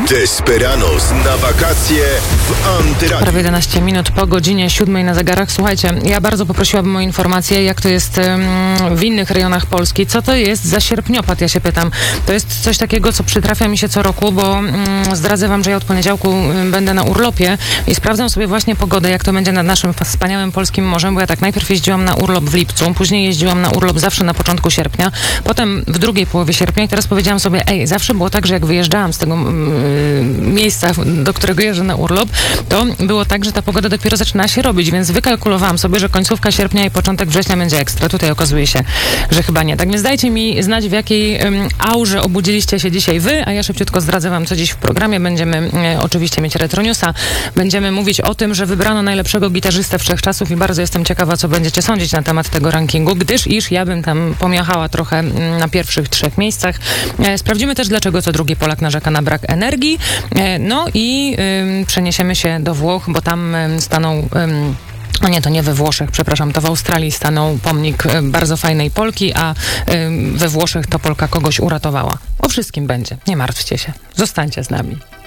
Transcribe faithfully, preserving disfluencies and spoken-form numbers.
Desperados na wakacje w Antyradiu. Prawie jedenaście minut po godzinie siódmej na zegarach. Słuchajcie, ja bardzo poprosiłabym o informację, jak to jest um, w innych rejonach Polski. Co to jest za sierpniopad, ja się pytam. To jest coś takiego, co przytrafia mi się co roku, bo um, zdradzę wam, że ja od poniedziałku um, będę na urlopie i sprawdzam sobie właśnie pogodę, jak to będzie nad naszym wspaniałym polskim morzem, bo ja tak najpierw jeździłam na urlop w lipcu, później jeździłam na urlop zawsze na początku sierpnia, potem w drugiej połowie sierpnia i teraz powiedziałam sobie, ej, zawsze było tak, że jak wyjeżdżałam z tego um, miejsca, do którego jeżdżę na urlop, to było tak, że ta pogoda dopiero zaczyna się robić, więc wykalkulowałam sobie, że końcówka sierpnia i początek września będzie ekstra. Tutaj okazuje się, że chyba nie. Tak więc dajcie mi znać, w jakiej um, aurze obudziliście się dzisiaj wy, a ja szybciutko zdradzę wam, co dziś w programie. Będziemy e, oczywiście mieć Retro Newsa. Będziemy mówić o tym, że wybrano najlepszego gitarzystę wszechczasów i bardzo jestem ciekawa, co będziecie sądzić na temat tego rankingu, gdyż iż ja bym tam pomiachała trochę na pierwszych trzech miejscach. E, sprawdzimy też, dlaczego co drugi Polak narzeka na brak energii. E, no i e, przeniesiemy się do Włoch, bo tam e, stanął... E, O nie, to nie we Włoszech, przepraszam, to w Australii stanął pomnik bardzo fajnej Polki, a we Włoszech to Polka kogoś uratowała. O wszystkim będzie, nie martwcie się, zostańcie z nami.